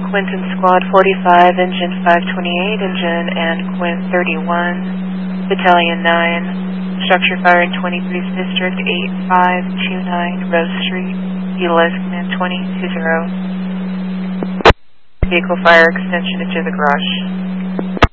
Quinton Squad 45, Engine 528, Engine and Quint 31, Battalion 9, Structure Fire in 23rd District, 8529 Rose Street, utilize Command 2020. Vehicle fire extension into the garage.